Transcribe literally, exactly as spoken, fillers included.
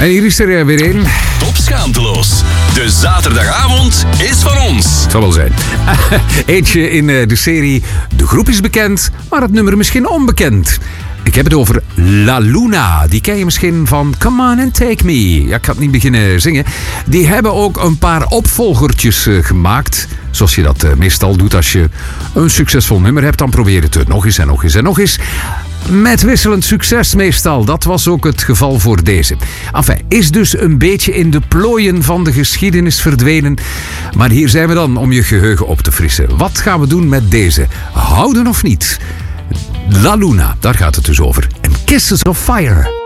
En hier is er weer een. Top schaamteloos. De zaterdagavond is van ons. Het zal wel zijn. Eentje in de serie De groep is bekend, maar het nummer misschien onbekend. Ik heb het over La Luna. Die ken je misschien van Come On and Take Me. Ja, ik ga het niet beginnen zingen. Die hebben ook een paar opvolgertjes uh, gemaakt. Zoals je dat uh, meestal doet als je een succesvol nummer hebt. Dan probeer het nog eens en nog eens en nog eens. Met wisselend succes meestal. Dat was ook het geval voor deze. Enfin, is dus een beetje in de plooien van de geschiedenis verdwenen. Maar hier zijn we dan om je geheugen op te frissen. Wat gaan we doen met deze? Houden of niet? La Luna, daar gaat het dus over. En Kisses of Fire.